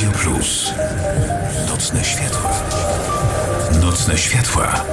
Radio Plus. Nocne światła. Nocne światła.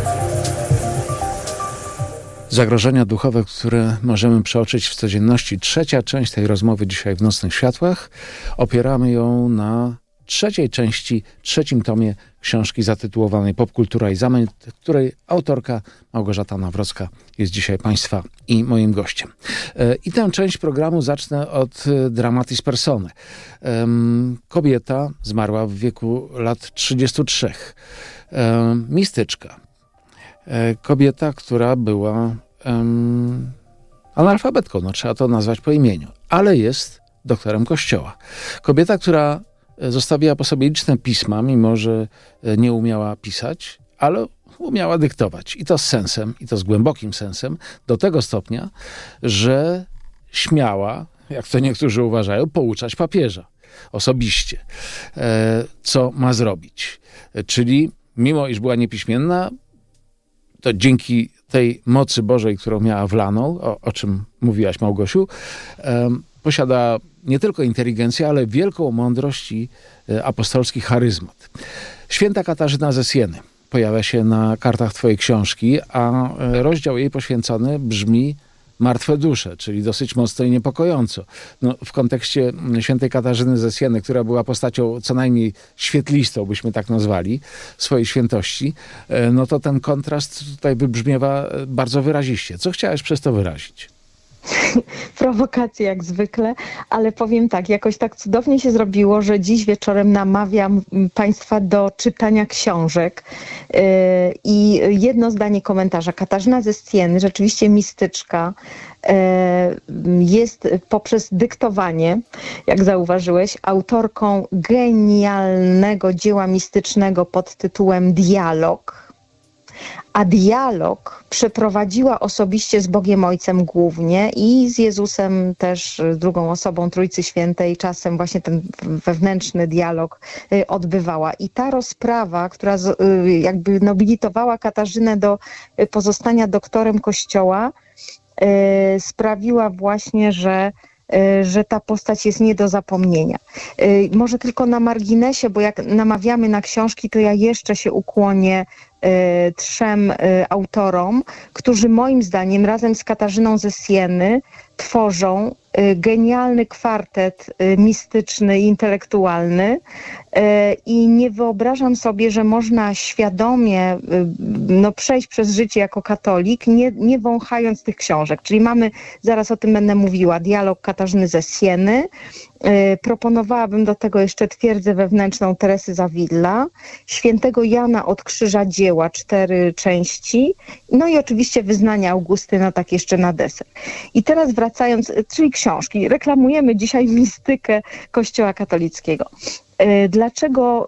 Zagrożenia duchowe, które możemy przeoczyć w codzienności. Trzecia część tej rozmowy dzisiaj w Nocnych Światłach. Opieramy ją na trzeciej części, trzecim tomie książki zatytułowanej Popkultura i zamęt, której autorka Małgorzata Nawrocka jest dzisiaj Państwa i moim gościem. I tę część programu zacznę od dramatis personae. Kobieta zmarła w wieku lat 33. Mistyczka. Kobieta, która była analfabetką, no trzeba to nazwać po imieniu, ale jest doktorem Kościoła. Kobieta, która zostawiła po sobie liczne pisma, mimo że nie umiała pisać, ale umiała dyktować. I to z sensem, i to z głębokim sensem, do tego stopnia, że śmiała, jak to niektórzy uważają, pouczać papieża osobiście, co ma zrobić. Czyli mimo iż była niepiśmienna, to dzięki tej mocy Bożej, którą miała wlaną, o czym mówiłaś, Małgosiu, posiada nie tylko inteligencję, ale wielką mądrość i apostolski charyzmat. Święta Katarzyna ze Sieny pojawia się na kartach twojej książki, a rozdział jej poświęcony brzmi Martwe dusze, czyli dosyć mocno i niepokojąco. No, w kontekście świętej Katarzyny ze Sieny, która była postacią co najmniej świetlistą, byśmy tak nazwali, swojej świętości, no to ten kontrast tutaj wybrzmiewa bardzo wyraziście. Co chciałeś przez to wyrazić? Prowokacje jak zwykle, ale powiem tak, jakoś tak cudownie się zrobiło, że dziś wieczorem namawiam Państwa do czytania książek i jedno zdanie komentarza. Katarzyna ze Sieny, rzeczywiście mistyczka, jest poprzez dyktowanie, jak zauważyłeś, autorką genialnego dzieła mistycznego pod tytułem Dialog. A dialog przeprowadziła osobiście z Bogiem Ojcem głównie i z Jezusem też, z drugą osobą Trójcy Świętej, czasem właśnie ten wewnętrzny dialog odbywała. I ta rozprawa, która jakby nobilitowała Katarzynę do pozostania doktorem Kościoła, sprawiła właśnie, że ta postać jest nie do zapomnienia. Może tylko na marginesie, bo jak namawiamy na książki, to ja jeszcze się ukłonię trzem autorom, którzy moim zdaniem razem z Katarzyną ze Sieny tworzą genialny kwartet mistyczny i intelektualny i nie wyobrażam sobie, że można świadomie przejść przez życie jako katolik, nie wąchając tych książek. Czyli mamy, zaraz o tym będę mówiła, Dialog Katarzyny ze Sieny. Proponowałabym do tego jeszcze Twierdzę wewnętrzną Teresy z Avila, Świętego Jana od Krzyża Dzieła, 4 części, no i oczywiście Wyznania Augustyna, tak jeszcze na deser. I teraz wracając, czyli książki, reklamujemy dzisiaj mistykę Kościoła katolickiego. Dlaczego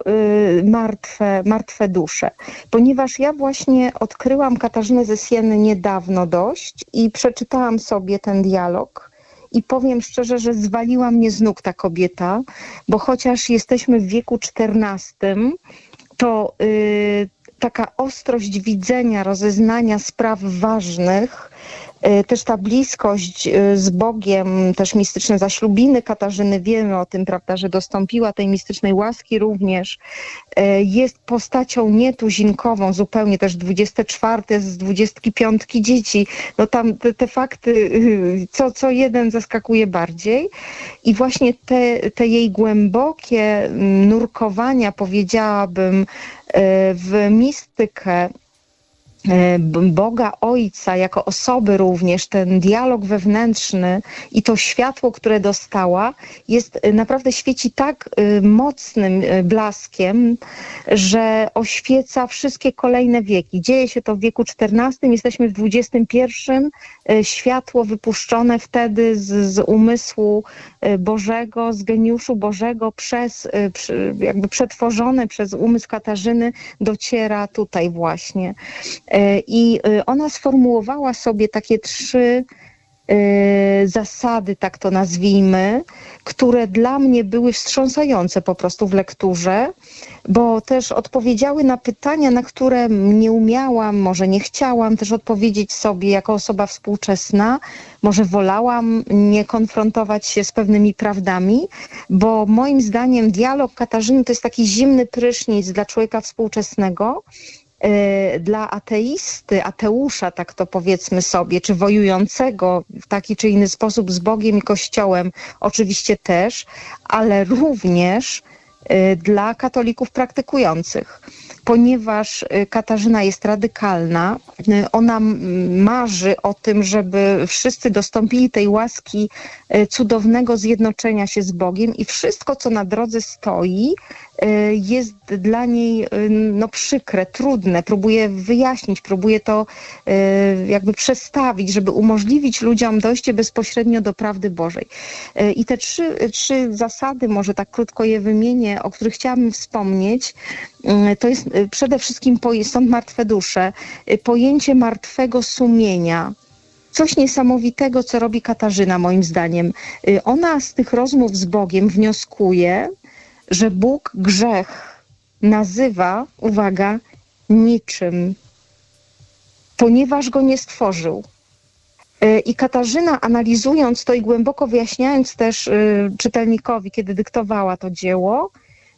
martwe dusze? Ponieważ ja właśnie odkryłam Katarzynę ze Sieny niedawno dość i przeczytałam sobie ten dialog i powiem szczerze, że zwaliła mnie z nóg ta kobieta, bo chociaż jesteśmy w wieku XIV, to taka ostrość widzenia, rozeznania spraw ważnych, też ta bliskość z Bogiem, też mistyczne zaślubiny Katarzyny, wiemy o tym, prawda, że dostąpiła tej mistycznej łaski również, jest postacią nietuzinkową, zupełnie też 24 z 25 dzieci, no tam te fakty, co jeden zaskakuje bardziej i właśnie te jej głębokie nurkowania, powiedziałabym, w mistykę Boga Ojca jako osoby również, ten dialog wewnętrzny i to światło, które dostała, jest naprawdę świeci tak mocnym blaskiem, że oświeca wszystkie kolejne wieki. Dzieje się to w wieku XIV, jesteśmy w XXI. Światło wypuszczone wtedy z umysłu Bożego, z geniuszu Bożego, jakby przetworzone przez umysł Katarzyny, dociera tutaj właśnie. I ona sformułowała sobie takie 3 zasady, tak to nazwijmy, które dla mnie były wstrząsające po prostu w lekturze, bo też odpowiedziały na pytania, na które nie umiałam, może nie chciałam też odpowiedzieć sobie jako osoba współczesna, może wolałam nie konfrontować się z pewnymi prawdami, bo moim zdaniem dialog Katarzyny to jest taki zimny prysznic dla człowieka współczesnego, dla ateisty, ateusza, tak to powiedzmy sobie, czy wojującego w taki czy inny sposób z Bogiem i Kościołem, oczywiście też, ale również dla katolików praktykujących. Ponieważ Katarzyna jest radykalna, ona marzy o tym, żeby wszyscy dostąpili tej łaski cudownego zjednoczenia się z Bogiem i wszystko, co na drodze stoi, jest dla niej przykre, trudne. Próbuje wyjaśnić, próbuje to jakby przestawić, żeby umożliwić ludziom dojście bezpośrednio do prawdy Bożej. I te trzy zasady, może tak krótko je wymienię, o których chciałabym wspomnieć, to jest przede wszystkim, stąd martwe dusze, pojęcie martwego sumienia. Coś niesamowitego, co robi Katarzyna, moim zdaniem. Ona z tych rozmów z Bogiem wnioskuje, że Bóg grzech nazywa, uwaga, niczym, ponieważ go nie stworzył. I Katarzyna, analizując to i głęboko wyjaśniając też czytelnikowi, kiedy dyktowała to dzieło,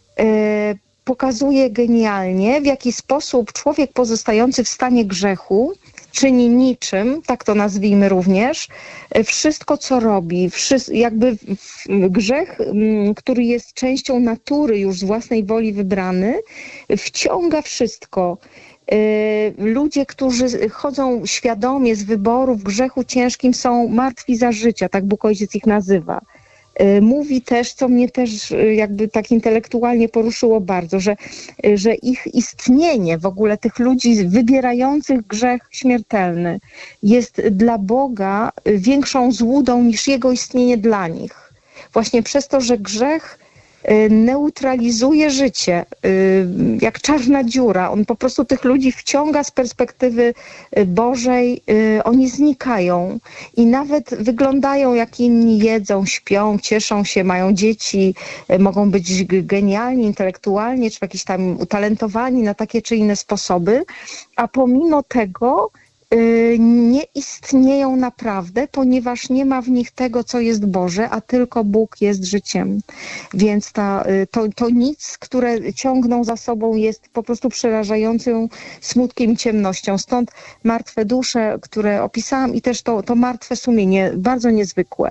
pokazuje genialnie, w jaki sposób człowiek pozostający w stanie grzechu czyni niczym, tak to nazwijmy również, wszystko co robi, jakby grzech, który jest częścią natury już z własnej woli wybrany, wciąga wszystko. Ludzie, którzy chodzą świadomie z wyboru w grzechu ciężkim, są martwi za życia, tak Bóg Ojciec ich nazywa. Mówi też, co mnie też jakby tak intelektualnie poruszyło bardzo, że ich istnienie, w ogóle tych ludzi wybierających grzech śmiertelny, jest dla Boga większą złudą niż Jego istnienie dla nich. Właśnie przez to, że grzech neutralizuje życie, jak czarna dziura. On po prostu tych ludzi wciąga z perspektywy Bożej, oni znikają i nawet wyglądają jak inni, jedzą, śpią, cieszą się, mają dzieci, mogą być genialni intelektualnie, czy jakiś tam utalentowani na takie czy inne sposoby, a pomimo tego nie istnieją naprawdę, ponieważ nie ma w nich tego, co jest Boże, a tylko Bóg jest życiem. Więc to nic, które ciągną za sobą, jest po prostu przerażającym smutkiem i ciemnością. Stąd martwe dusze, które opisałam, i też to martwe sumienie, bardzo niezwykłe.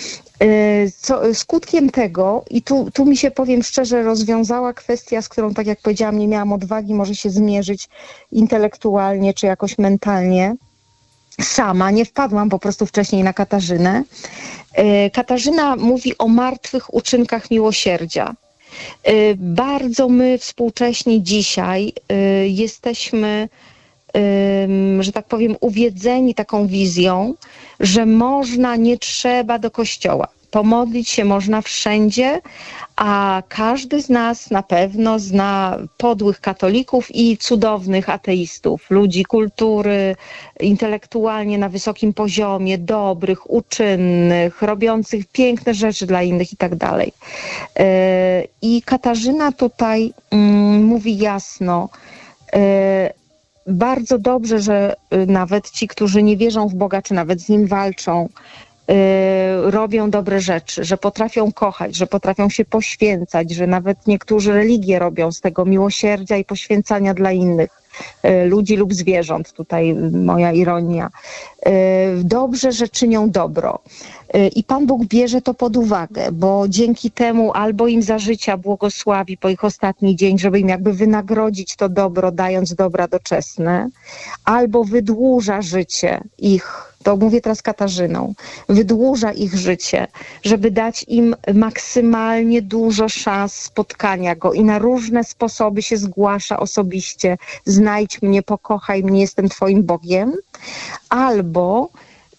Skutkiem tego, i tu mi się, powiem szczerze, rozwiązała kwestia, z którą, tak jak powiedziałam, nie miałam odwagi może się zmierzyć intelektualnie czy jakoś mentalnie. Sama, nie wpadłam po prostu wcześniej na Katarzynę. Katarzyna mówi o martwych uczynkach miłosierdzia. Bardzo my współcześni dzisiaj jesteśmy, że tak powiem, uwiedzeni taką wizją, że nie trzeba do kościoła. Pomodlić się można wszędzie, a każdy z nas na pewno zna podłych katolików i cudownych ateistów, ludzi kultury, intelektualnie na wysokim poziomie, dobrych, uczynnych, robiących piękne rzeczy dla innych i tak dalej. I Katarzyna tutaj mówi jasno, bardzo dobrze, że nawet ci, którzy nie wierzą w Boga, czy nawet z Nim walczą, robią dobre rzeczy, że potrafią kochać, że potrafią się poświęcać, że nawet niektórzy religie robią z tego miłosierdzia i poświęcania dla innych ludzi lub zwierząt. Tutaj moja ironia. Dobrze, że czynią dobro. I Pan Bóg bierze to pod uwagę, bo dzięki temu albo im za życia błogosławi po ich ostatni dzień, żeby im jakby wynagrodzić to dobro, dając dobra doczesne, albo wydłuża życie ich, to mówię teraz Katarzyną, wydłuża ich życie, żeby dać im maksymalnie dużo szans spotkania Go i na różne sposoby się zgłasza osobiście. Znajdź mnie, pokochaj mnie, jestem Twoim Bogiem. Albo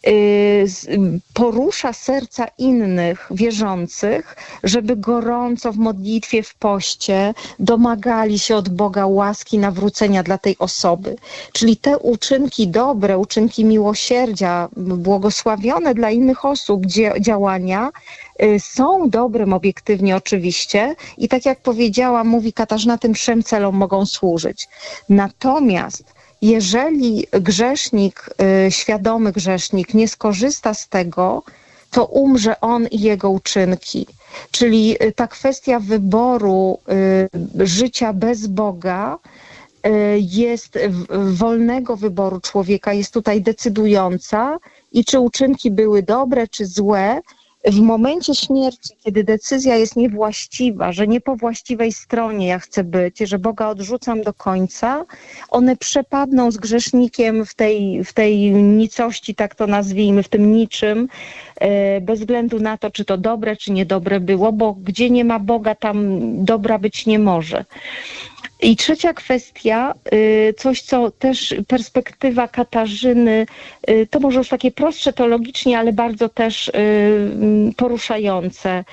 porusza serca innych wierzących, żeby gorąco w modlitwie, w poście domagali się od Boga łaski nawrócenia dla tej osoby. Czyli te uczynki dobre, uczynki miłosierdzia, błogosławione dla innych osób działania są dobrym obiektywnie oczywiście i tak jak powiedziała, mówi Katarzyna, tym trzem celom mogą służyć. Natomiast jeżeli grzesznik, świadomy grzesznik nie skorzysta z tego, to umrze on i jego uczynki. Czyli ta kwestia wyboru życia bez Boga jest wolnego wyboru człowieka, jest tutaj decydująca i czy uczynki były dobre, czy złe, w momencie śmierci, kiedy decyzja jest niewłaściwa, że nie po właściwej stronie ja chcę być, że Boga odrzucam do końca, one przepadną z grzesznikiem w tej nicości, tak to nazwijmy, w tym niczym, bez względu na to, czy to dobre, czy niedobre było, bo gdzie nie ma Boga, tam dobra być nie może. I trzecia kwestia, coś co też perspektywa Katarzyny, to może już takie prostsze teologicznie, ale bardzo też poruszające.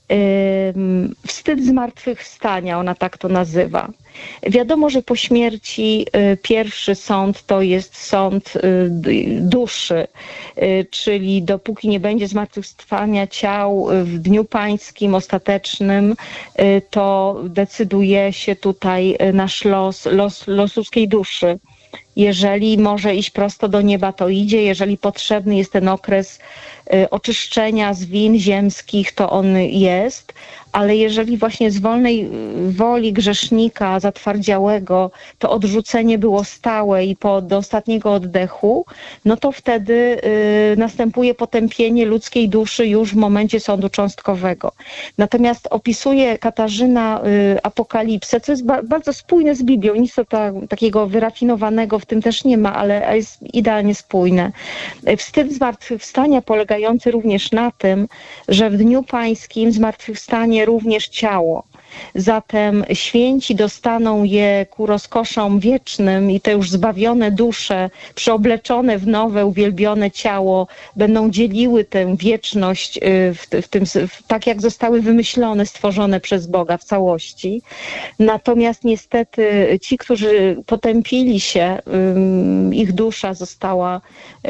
Wstyd zmartwychwstania, ona tak to nazywa. Wiadomo, że po śmierci pierwszy sąd to jest sąd duszy, czyli dopóki nie będzie zmartwychwstania ciał w dniu pańskim ostatecznym, to decyduje się tutaj nasz los ludzkiej duszy. Jeżeli może iść prosto do nieba, to idzie. Jeżeli potrzebny jest ten okres oczyszczenia z win ziemskich, to on jest. Ale jeżeli właśnie z wolnej woli grzesznika zatwardziałego to odrzucenie było stałe i do ostatniego oddechu, no to wtedy następuje potępienie ludzkiej duszy już w momencie sądu cząstkowego. Natomiast opisuje Katarzyna Apokalipsę, co jest bardzo spójne z Biblią, nic takiego wyrafinowanego w tym też nie ma, ale jest idealnie spójne. Wstyd zmartwychwstania polegający również na tym, że w dniu pańskim zmartwychwstanie również ciało. Zatem święci dostaną je ku rozkoszom wiecznym i te już zbawione dusze, przeobleczone w nowe, uwielbione ciało, będą dzieliły tę wieczność tak jak zostały wymyślone, stworzone przez Boga w całości. Natomiast niestety ci, którzy potępili się, ich dusza została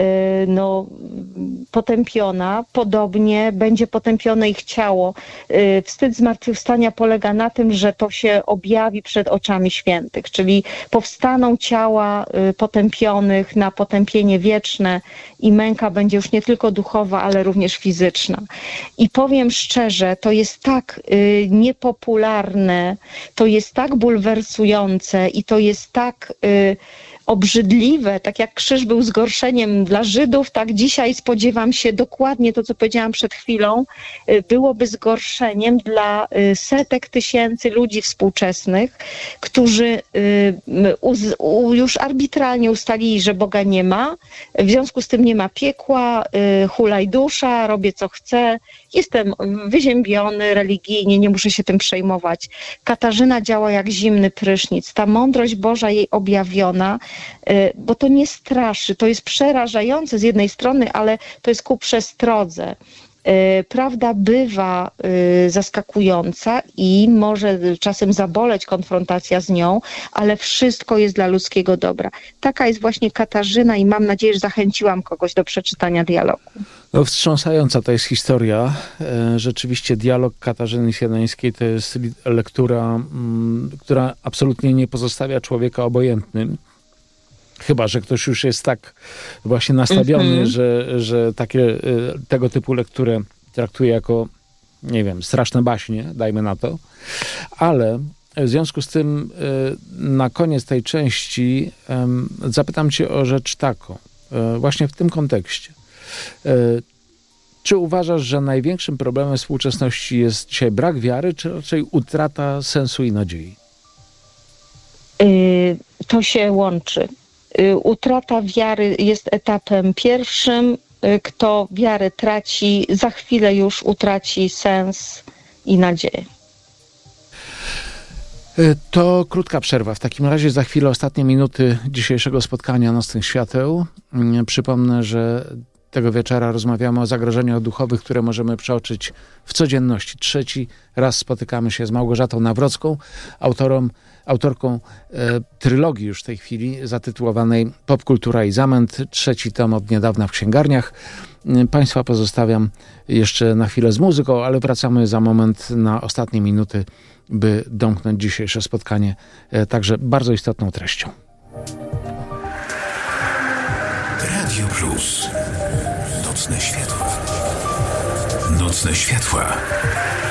potępiona, podobnie będzie potępione ich ciało. Wstyd zmartwychwstania polega na tym, że to się objawi przed oczami świętych, czyli powstaną ciała potępionych na potępienie wieczne i męka będzie już nie tylko duchowa, ale również fizyczna. I powiem szczerze, to jest tak niepopularne, to jest tak bulwersujące i to jest tak obrzydliwe, tak jak krzyż był zgorszeniem dla Żydów, tak dzisiaj spodziewam się dokładnie to, co powiedziałam przed chwilą, byłoby zgorszeniem dla setek tysięcy ludzi współczesnych, którzy już arbitralnie ustalili, że Boga nie ma, w związku z tym nie ma piekła, hulaj dusza, robię co chcę, jestem wyziębiony religijnie, nie muszę się tym przejmować. Katarzyna działa jak zimny prysznic. Ta mądrość Boża jej objawiona, bo to nie straszy, to jest przerażające z jednej strony, ale to jest ku przestrodze. Prawda bywa zaskakująca i może czasem zaboleć konfrontacja z nią, ale wszystko jest dla ludzkiego dobra. Taka jest właśnie Katarzyna i mam nadzieję, że zachęciłam kogoś do przeczytania dialogu. No, wstrząsająca to jest historia. Rzeczywiście dialog Katarzyny Sianeńskiej to jest lektura, która absolutnie nie pozostawia człowieka obojętnym. Chyba że ktoś już jest tak właśnie nastawiony, że tego typu lekturę traktuje jako, nie wiem, straszne baśnie, dajmy na to. Ale w związku z tym na koniec tej części zapytam cię o rzecz taką, właśnie w tym kontekście. Czy uważasz, że największym problemem współczesności jest dzisiaj brak wiary, czy raczej utrata sensu i nadziei? To się łączy. Utrata wiary jest etapem pierwszym. Kto wiarę traci, za chwilę już utraci sens i nadzieję. To krótka przerwa. W takim razie za chwilę ostatnie minuty dzisiejszego spotkania Nocnych Świateł. Przypomnę, że tego wieczora rozmawiamy o zagrożeniach duchowych, które możemy przeoczyć w codzienności. Trzeci raz spotykamy się z Małgorzatą Nawrocką, autorką trylogii już w tej chwili zatytułowanej Popkultura i zamęt. Trzeci tom od niedawna w księgarniach. Państwa pozostawiam jeszcze na chwilę z muzyką, ale wracamy za moment na ostatnie minuty, by domknąć dzisiejsze spotkanie także bardzo istotną treścią. Radio Plus. Nocne światła. Nocne światła.